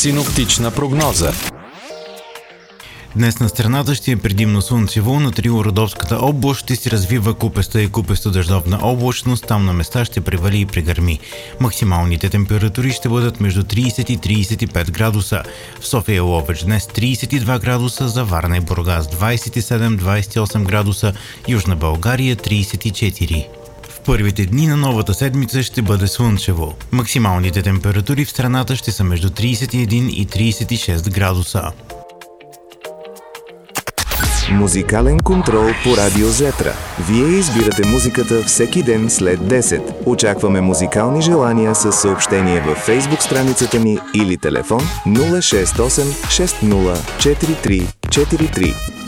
Синоптична прогноза. Днес на страната ще е предимно слънчево, на Трило-Родопската област ще се развива купеста и купесто-дъждовна облачност, там на места ще превали и прегърми. Максималните температури ще бъдат между 30 и 35 градуса. В София и Ловеч днес 32 градуса, за Варна и Бургас 27-28 градуса, Южна България 34. В първите дни на новата седмица ще бъде слънчево. Максималните температури в страната ще са между 31 и 36 градуса. Музикален контрол по Радио Зетра. Вие избирате музиката всеки ден след 10. Очакваме музикални желания с съобщение във Facebook страницата ни или телефон 068 60 43 43.